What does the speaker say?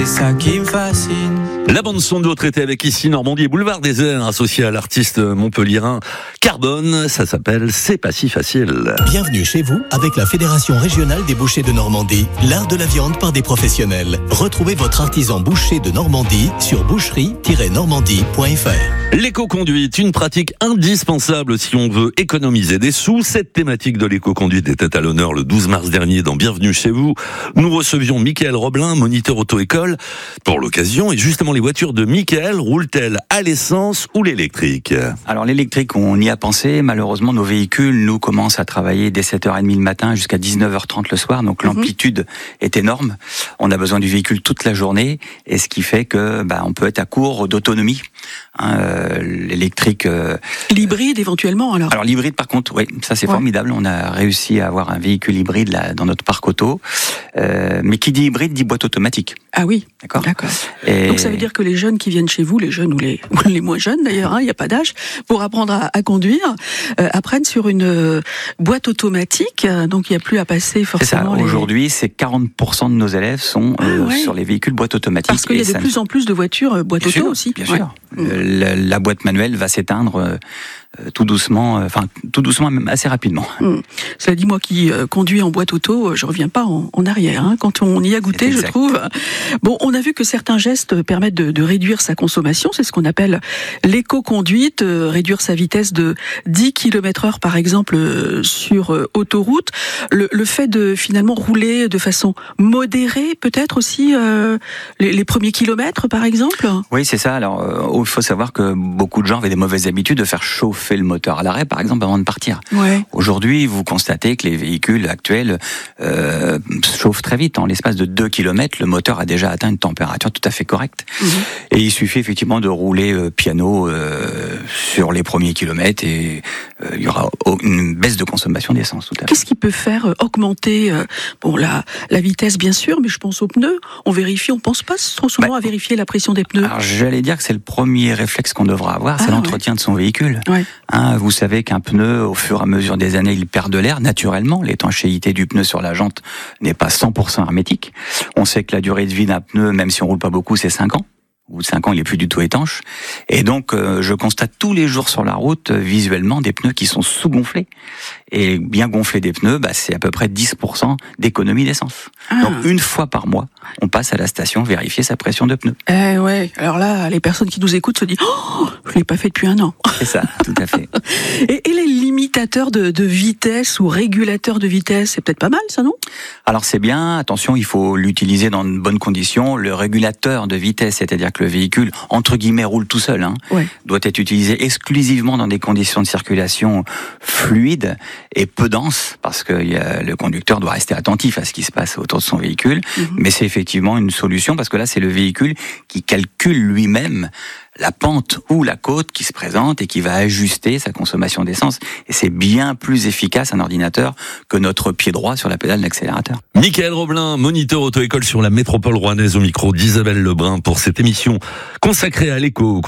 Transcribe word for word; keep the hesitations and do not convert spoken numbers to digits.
C'est ça qui me fascine. La bande-son de votre été avec ici Normandie et Boulevard des Airs, associé à l'artiste montpelliérain Carbone. Ça s'appelle C'est pas si facile. Bienvenue chez vous avec la Fédération régionale des bouchers de Normandie. L'art de la viande par des professionnels. Retrouvez votre artisan boucher de Normandie sur boucherie tiret normandie point f r. L'éco-conduite, une pratique indispensable si on veut économiser des sous. Cette thématique de l'éco-conduite était à l'honneur le douze mars dernier dans Bienvenue chez vous. Nous recevions Mickaël Roblin, moniteur auto-école, pour l'occasion. Et justement, les voitures de Mickaël roulent-elles à l'essence ou l'électrique ? Alors l'électrique, on y a pensé. Malheureusement, nos véhicules, nous, commencent à travailler dès sept heures trente le matin jusqu'à dix-neuf heures trente le soir. Donc l'amplitude mmh. est énorme. On a besoin du véhicule toute la journée. Et ce qui fait que bah, on peut être à court d'autonomie. Hein, euh, l'électrique... Euh... L'hybride éventuellement alors Alors l'hybride par contre, oui, ça c'est ouais. formidable. On a réussi à avoir un véhicule hybride là, dans notre parc auto. Euh, mais qui dit hybride dit boîte automatique. Ah oui, d'accord. d'accord. Et... Donc ça veut dire que les jeunes qui viennent chez vous, les jeunes ou les, ou les moins jeunes d'ailleurs, il hein, n'y a pas d'âge, pour apprendre à, à conduire, euh, apprennent sur une euh, boîte automatique, donc il n'y a plus à passer forcément... C'est ça, les... aujourd'hui c'est quarante pour cent de nos élèves sont euh, ah, ouais. sur les véhicules boîte automatique. Parce qu'il y a de plus en plus de voitures euh, boîte bien auto sûr, aussi. Bien ouais. sûr, euh, la, la boîte manuelle va s'éteindre... Euh, Euh, tout doucement, enfin euh, tout doucement, même assez rapidement. Mmh. Cela dit, moi qui euh, conduis en boîte auto, euh, je reviens pas en, en arrière. Hein. Quand on y a goûté, je trouve. Bon, on a vu que certains gestes permettent de, de réduire sa consommation. C'est ce qu'on appelle l'éco-conduite, euh, réduire sa vitesse de dix kilomètres heure, par exemple, euh, sur euh, autoroute. Le, le fait de finalement rouler de façon modérée, peut-être aussi euh, les, les premiers kilomètres, par exemple. Oui, c'est ça. Alors, euh, il faut savoir que beaucoup de gens avaient des mauvaises habitudes de faire chauffer fait le moteur à l'arrêt, par exemple, avant de partir. Ouais. Aujourd'hui, vous constatez que les véhicules actuels euh, chauffent très vite. En l'espace de deux kilomètres, le moteur a déjà atteint une température tout à fait correcte. Mmh. Et il suffit effectivement de rouler euh, piano euh, sur les premiers kilomètres et euh, il y aura une baisse de consommation d'essence. Tout à fait. Qu'est-ce qui peut faire euh, augmenter euh, bon, la, la vitesse, bien sûr, mais je pense aux pneus. On vérifie, on ne pense pas trop souvent bah, à vérifier la pression des pneus. Alors, j'allais dire que c'est le premier réflexe qu'on devra avoir, c'est ah, l'entretien ouais. de son véhicule. Ouais. Hein, vous savez qu'un pneu, au fur et à mesure des années, il perd de l'air naturellement. L'étanchéité du pneu sur la jante n'est pas cent pour cent hermétique. On sait que la durée de vie d'un pneu, même si on roule pas beaucoup, c'est cinq ans. Au bout de cinq ans, il est plus du tout étanche. Et donc, euh, je constate tous les jours sur la route, euh, visuellement, des pneus qui sont sous-gonflés. Et bien gonfler des pneus, bah, c'est à peu près dix pour cent d'économie d'essence. Ah. Donc, une fois par mois, on passe à la station vérifier sa pression de pneus. Eh ouais. Alors là, les personnes qui nous écoutent se disent « Oh, je l'ai pas fait depuis un an ». C'est ça, tout à fait. et, et les limitateurs de, de vitesse ou régulateurs de vitesse, c'est peut-être pas mal, ça, non ? Alors, c'est bien. Attention, il faut l'utiliser dans de bonnes conditions. Le régulateur de vitesse, c'est-à-dire que le véhicule, entre guillemets, roule tout seul, hein, ouais. doit être utilisé exclusivement dans des conditions de circulation fluides et peu denses, parce que y a, le conducteur doit rester attentif à ce qui se passe autour de son véhicule. Mm-hmm. Mais c'est effectivement une solution, parce que là, c'est le véhicule qui calcule lui-même la pente ou la côte qui se présente et qui va ajuster sa consommation d'essence. Et c'est bien plus efficace, un ordinateur, que notre pied droit sur la pédale d'accélérateur. Mickaël Roblin, moniteur auto-école sur la métropole rouennaise, au micro d'Isabelle Lebrun pour cette émission consacrée à l'éco.